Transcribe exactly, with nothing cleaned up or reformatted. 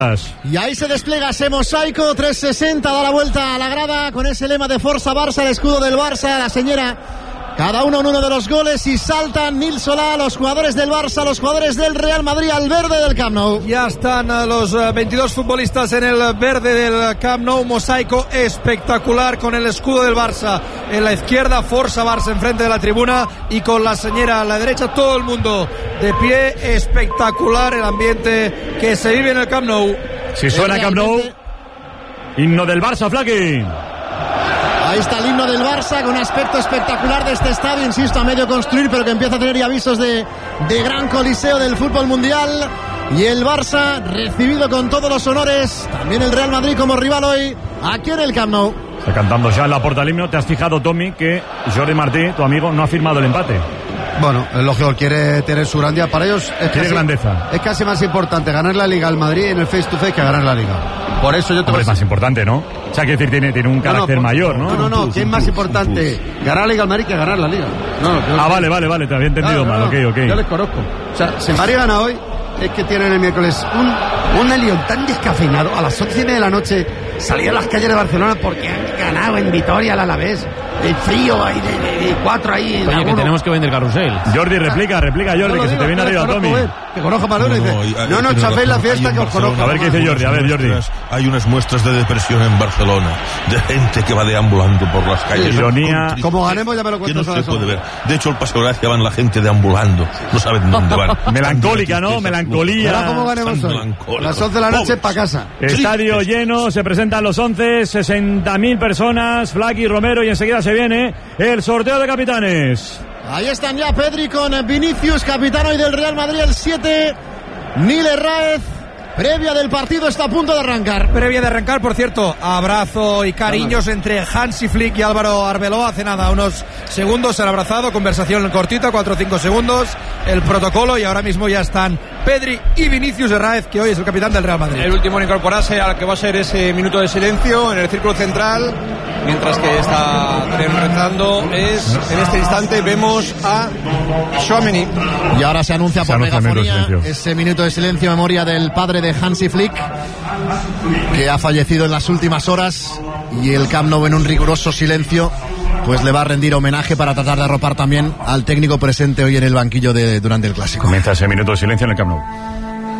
Y ahí se despliega ese mosaico trescientos sesenta, da la vuelta a la grada con ese lema de Forza Barça, el escudo del Barça, la señora, cada uno en uno de los goles, y saltan Nil Solà, los jugadores del Barça, los jugadores del Real Madrid al verde del Camp Nou. Ya están los veintidós futbolistas en el verde del Camp Nou, mosaico espectacular con el escudo del Barça en la izquierda, Forza Barça enfrente de la tribuna y con la señora a la derecha, todo el mundo de pie. Espectacular el ambiente que se vive en el Camp Nou. Si suena Camp Nou, himno del Barça, Flaky. Ahí está el himno del Barça con aspecto espectacular de este estadio, insisto, a medio construir, pero que empieza a tener ya avisos de, de gran coliseo del fútbol mundial. Y el Barça recibido con todos los honores, también el Real Madrid como rival hoy aquí en el Camp Nou. Está cantando ya en la puerta del himno. ¿Te has fijado, Tommy, que Jordi Martí, tu amigo, no ha firmado el empate? Bueno, es lógico, quiere tener su grandeza. Para ellos es quiere casi, grandeza. Es casi más importante ganar la Liga al Madrid en el face to face que ganar la Liga. Por eso yo te Hombre, es más importante, ¿no? O sea, quiere decir, tiene, tiene un carácter no, no, mayor, ¿no? No, no, no, que es más importante ganar la Liga al Madrid que ganar la Liga. No, no, ah, vale, vale, vale, te había entendido claro, mal, no, ok, ok. Yo les conozco. O sea, si el Madrid gana hoy, es que tienen el miércoles un, un Lyon tan descafeinado. A las once y media de la noche salía a las calles de Barcelona porque han ganado en Vitoria al Alavés. De frío ahí, de, de, de cuatro ahí. Oye, que tenemos que vender carrusel. Jordi, replica, replica, Jordi, no que digo, se te viene arriba, Tommy. Que conozco Malone y dice, no, no, chaféis la fiesta que os conozco. A ver qué dice Jordi, a ver, Jordi. Hay unas muestras de depresión en Barcelona, de gente que va deambulando por las calles. Ironía. Como ganemos ya me lo que cuento. no se puede ver. De hecho, el Paseo Gracia van la gente deambulando. No saben dónde van. Melancólica, ¿no? Melancolía. Verá cómo ganemos hoy. A las once de la noche para casa. Estadio lleno, se presentan los once, sesenta mil personas, Flaky, Romero, y enseguida se viene el sorteo de capitanes. Ahí están ya Pedri con Vinicius, capitán hoy del Real Madrid, el siete. Nil Herráez, previa del partido, está a punto de arrancar. Previa de arrancar, por cierto, abrazo y cariños entre Hansi Flick y Álvaro Arbeloa. Hace nada, unos segundos se han abrazado, conversación cortita, cuatro o cinco segundos, el protocolo, y ahora mismo ya están Pedri y Vinicius Herráez, que hoy es el capitán del Real Madrid. El último en incorporarse al que va a ser ese minuto de silencio en el círculo central, mientras que está rezando es, en este instante vemos a Tchouaméni. Y ahora se anuncia se por anuncia megafonía ese minuto de silencio en memoria del padre de Hansi Flick, que ha fallecido en las últimas horas, y el Camp Nou, en un riguroso silencio, pues le va a rendir homenaje para tratar de arropar también al técnico presente hoy en el banquillo de durante el Clásico. Comienza ese minuto de silencio en el Camp Nou.